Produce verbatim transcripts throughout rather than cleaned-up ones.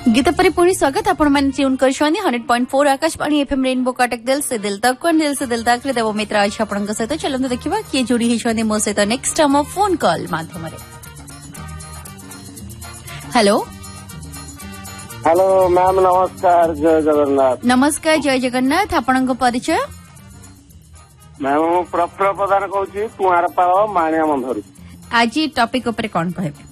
गीत पर पुणी स्वागत आपण मैंने ट्यून कर hundred point four Akashvani FM rainbow Cuttack दिल से दिल तक दिल से दिल तक देव मित्र आज आपण सहित चलते देखा किए जोड़ी होती मो सहित नेक्स्ट आम फोन कॉल माध्यम हेलो हेलो मैम नमस्कार जय जगन्नाथ। नमस्कार जय जगन्नाथ आपण परिचय मैम प्रफुल्ल प्रधान कहूँ कुआरपाड़ माणिया बंधर। आज टॉपिक ऊपर कौन कहबे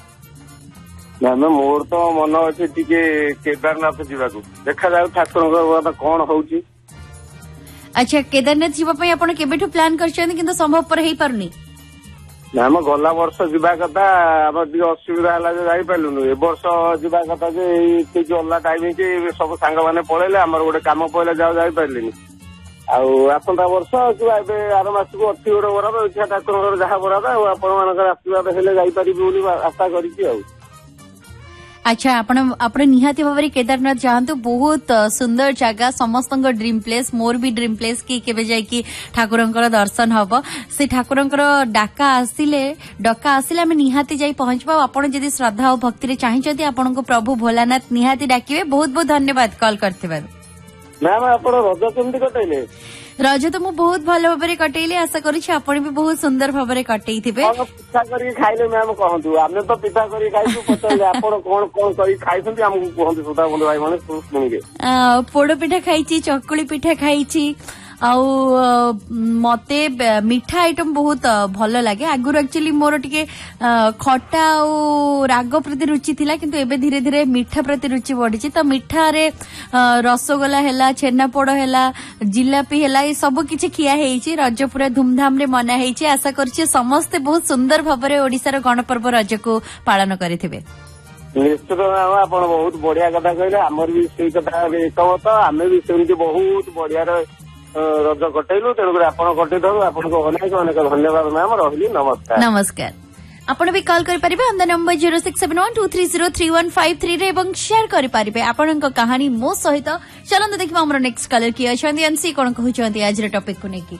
मैम मोर तो मन अच्छे टिके केदारनाथ जावाक देखा जाऊ ठाकुर कौन होची। अच्छा केदारनाथ जीवाई आपण केबेठु प्लान करछन किंतु संभवपर हेई पारुनी। मैम गला वर्ष जीवा कथा आम टे असुविधा है जाई पार्लुनु ए वर्ष जीवा कथा जे गला टाइम के सब सांग मैंने पलैले आमर गोटे काम पड़े जाओ जाई पार्लिनी आसंता वर्ष कि आर मास को अच्छी गोटे बराबर इच्छा ठाकुर जहाँ बराबर आपण मान आशीर्वाद हेले जाई पारिबे आशा करी। अच्छा आपण आपण निहाती भाव केदारनाथ जातु बहुत सुंदर जगह समस्त ड्रीम प्लेस मोर भी ड्रीम प्लेस कि केबे जाई कि ठाकुरंकर दर्शन हबो से ठाकुरंकर डाका आसिले डका आसिले हम निहाती जाई पहुंचबा। आपण जदी श्रद्धा और भक्ति रे चाहिचती आपण को प्रभु भोलानाथ निहाती डाकिबे। बहुत बहुत धन्यवाद कॉल करथिबार। मैम आपण रज केमती कटैले रज तो मु बहुत भल भाव कटेली आशा करी आपण भी बहुत सुंदर भाव कटई थिबे। पिठा करी खाइले मैम कहंतु आमे तो पिठा करी खाइछु पतले आपण कोन कोन करी खाइछंती हमकु कहंतु सुधा बंधु भाई माने सुनिगे। पोड़ पिठा खाइछि चकुली पिठा खाइछि आउ मते मीठा आइटम बहुत भल लगे। आगुर एक्चुअली मोर टिके खट्टा और राग प्रति रुचि थिला किंतु एबे धीरे धीरे मीठा प्रति रुचि बढ़ी तो मीठा रे रसगोला हैला छेनापोड़ हैला जिलापी हैला ये सब किछि खिया हेइछि। रज पूरा धूमधाम रे मना हेइछि। आशा करछि समस्त बहुत सुंदर भाबरे ओडिसा रो गणपर्व रज को पालन करिथिबे। निश्चित आपण बहुत बढ़िया कथा कहले हमर भी सेही कथा एकमत आमे भी सेमती बहुत बढ़िया रज कटेलु तेणुक आपण कटे दो आपण को अनेक अनेक धन्यवाद मैम रही नमस्कार। नमस्कार आपण भी कॉल कर पारिबे on the number zero six seven one two three zero three one five three रे एवं शेयर कर पारिबे आपण को कहानी मो सहित। चलंत देखिबा हमर नेक्स्ट कलर की अछंती एनसी कोन कहउछंती आज रे टॉपिक को नेकी।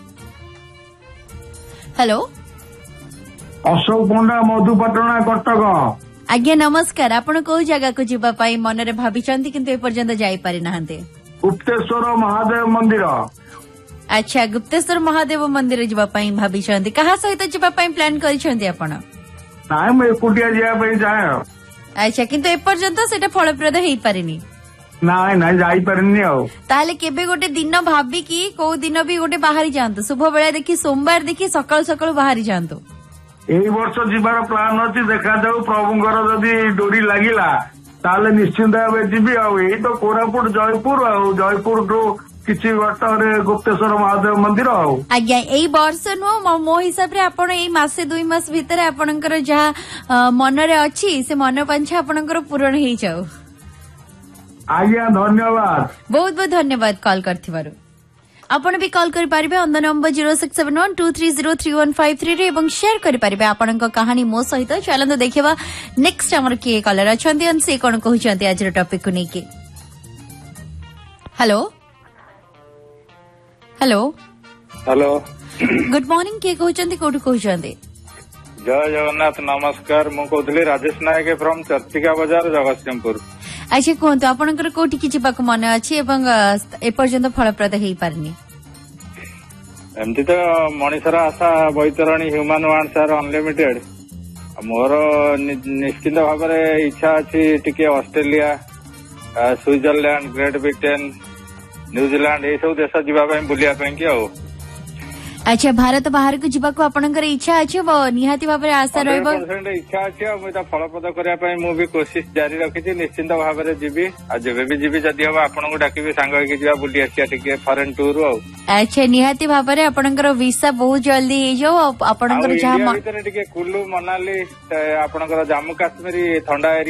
हेलो अशोक पंडा मधुपाटना कटक। आज्ञा नमस्कार आपण को जगह को जीवा पाई मन रे भाबिचंती किंतु ए पर्यंत जाई पारि नाहंते। गुप्तेश्वर महादेव मंदिर। अच्छा गुप्तेश्वर महादेव मंदिर जीवाई भाभी क्या सहित जीवाई प्लान कर अच्छा किंतु एपर्यंत सेटा फलप्रद हो पारिनी नाई नाई जाई पारिनी आउ ताले केबे गोटे दिन भाबी कि को दिन भी गोटे बाहरी जांतु शुभ बेला देखी सोमवार देखी सकाळ सकाळ बाहरी जांतु। एई वर्ष जीवार प्लान अछि देखा जाऊ प्रभुंकर जदी डोरी लागिला ताले निश्चिंत भावे जीवी आउ एई तो कोरापुट जयपुर आउ जयपुर टू किछि बाटरे गुप्तेश्वर महादेव मंदिर आउ आज्ञा एई वर्ष नो मो हिसाब रे आपण एई मासे दुई मास भीतर आपणकर जहा मन रे अछि से मन पंछा आपणकर पूर्ण हेई जाऊ। आज्ञा धन्यवाद बहुत बहुत धन्यवाद कॉल करथिबारु। आपण भी कॉल कर पारिबे on the number zero six seven one two three zero three one five three रे एवं शेयर कर पारिबे आपण को कहानी मो सहित। चलंत देखिबा नेक्स्ट हमर के कॉलर अछंती अन से कोन कहउछंती आज रे टॉपिक को नेकी। Hello hello hello good morning के कहउछंती कोठु कहउछंती। जय जगन्नाथ नमस्कार मु कहउतली राजेश नायक फ्रॉम चर्चिका बाजार जगतसिंहपुर। अच्छा कहतु आपणकर कोठी किछि पाक मन अछि एवं ए पर्यंत फलप्रद हेई पारनी। एमती तो मनीषर आशा Baitarani human wants are unlimited मोर निश्चित भाव इच्छा अच्छी टिके Australia Switzerland great Britain New Zealand ये सब देश जीवाई बुलिया। अच्छा भारत बाहर को जीवा को आपनकर इच्छा अछि निहाती भाव आशा रहबो इच्छा अछि मुझे फलप्रद करने मु भी कोशिश जारी रखी निश्चिंत भाव जीवी आ जेबे भी जीवी जदि हम आपन को डाकिबे सांग होके जीवा बुली आसिया टिके फॉरेन टूर आ। अच्छा निहाती भाव आपनकर वीसा बहुत जल्दी हे जो आपनकर जहां भीतर टिके कुल्लू मनाली आपनकर जम्मू काश्मीर ठंडा